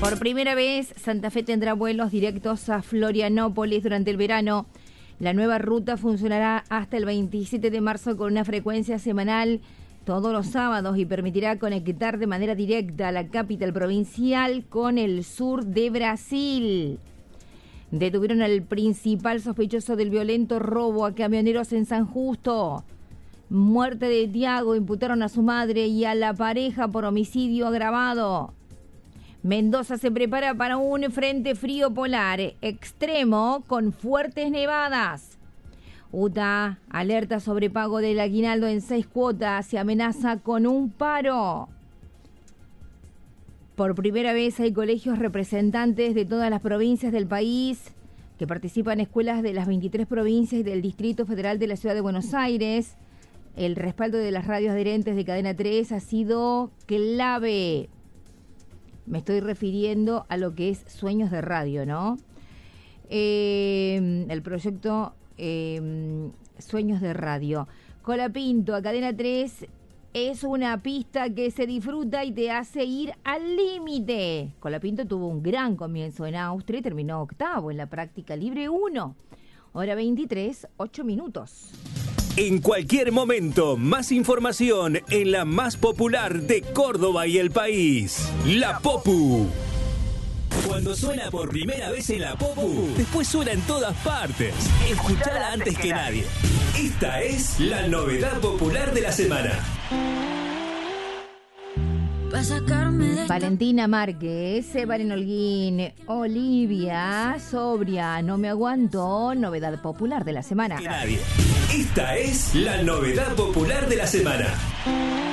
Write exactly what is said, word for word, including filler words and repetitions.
Por primera vez, Santa Fe tendrá vuelos directos a Florianópolis durante el verano. La nueva ruta funcionará hasta el veintisiete de marzo con una frecuencia semanal todos los sábados y permitirá conectar de manera directa a la capital provincial con el sur de Brasil. Detuvieron al principal sospechoso del violento robo a camioneros en San Justo. Muerte de Tiago, imputaron a su madre y a la pareja por homicidio agravado. Mendoza se prepara para un frente frío polar extremo con fuertes nevadas. U T A alerta sobre pago del aguinaldo en seis cuotas y amenaza con un paro. Por primera vez hay colegios representantes de todas las provincias del país que participan en escuelas de las veintitrés provincias y del Distrito Federal de la Ciudad de Buenos Aires. El respaldo de las radios adherentes de Cadena tres ha sido clave. Me estoy refiriendo a lo que es Sueños de Radio, ¿no? Eh, el proyecto eh, Sueños de Radio. Colapinto a Cadena tres es una pista que se disfruta y te hace ir al límite. Colapinto tuvo un gran comienzo en Austria y terminó octavo en la práctica libre uno. Hora veintitrés, ocho minutos. En cualquier momento, más información en la más popular de Córdoba y el país. La Popu. Cuando suena por primera vez en La Popu, después suena en todas partes. Escuchala antes que nadie. Esta es la novedad popular de la semana. Valentina Márquez, Valen Holguín, Olivia, Sobria, No me aguanto, novedad popular de la semana. Que nadie. Esta es la novedad popular de la semana.